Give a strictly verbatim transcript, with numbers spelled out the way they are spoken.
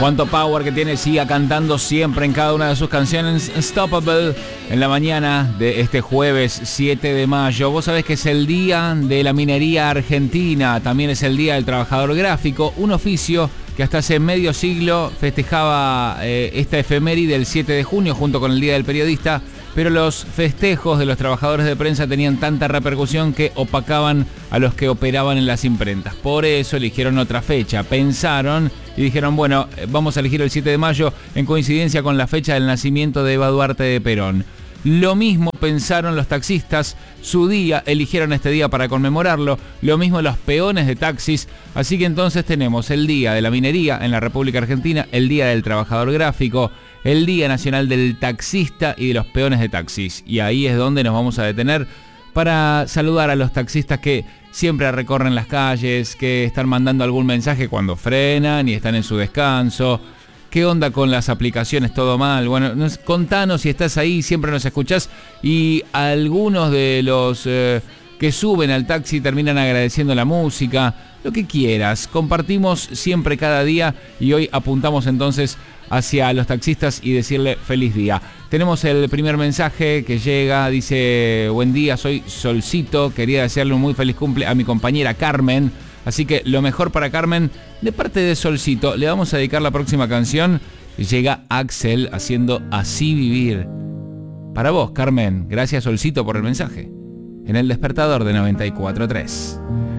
Cuánto power que tiene, siga cantando siempre en cada una de sus canciones. Unstoppable, en la mañana de este jueves siete de mayo. Vos sabés que es el día de la minería argentina, también es el día del trabajador gráfico, un oficio que hasta hace medio siglo festejaba eh, esta efeméride del siete de junio junto con el Día del Periodista, pero los festejos de los trabajadores de prensa tenían tanta repercusión que opacaban a los que operaban en las imprentas. Por eso eligieron otra fecha, pensaron y dijeron, bueno, vamos a elegir el siete de mayo en coincidencia con la fecha del nacimiento de Eva Duarte de Perón. Lo mismo pensaron los taxistas, su día, eligieron este día para conmemorarlo, lo mismo los peones de taxis, así que entonces tenemos el Día de la Minería en la República Argentina, el Día del Trabajador Gráfico, el Día Nacional del Taxista y de los peones de taxis. Y ahí es donde nos vamos a detener para saludar a los taxistas que siempre recorren las calles, que están mandando algún mensaje cuando frenan y están en su descanso. ¿Qué onda con las aplicaciones? ¿Todo mal? Bueno, nos, contanos si estás ahí, siempre nos escuchás. Y algunos de los eh, que suben al taxi terminan agradeciendo la música, lo que quieras. Compartimos siempre cada día y hoy apuntamos entonces hacia los taxistas y decirle feliz día. Tenemos el primer mensaje que llega, dice, buen día, soy Solcito, quería desearle un muy feliz cumple a mi compañera Carmen. Así que lo mejor para Carmen, de parte de Solcito, le vamos a dedicar la próxima canción. Llega Axel haciendo Así Vivir. Para vos, Carmen, gracias Solcito por el mensaje. En el despertador de noventa y cuatro punto tres.